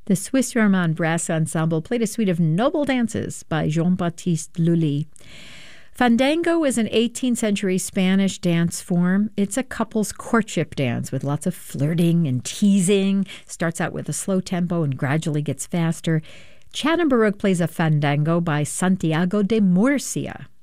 The Swiss Romand Brass Ensemble played a suite of noble dances by Jean-Baptiste Lully. Fandango is an 18th century Spanish dance form. It's a couple's courtship dance with lots of flirting and teasing. Starts out with a slow tempo and gradually gets faster. Chad and Baroque plays a fandango by Santiago de Murcia.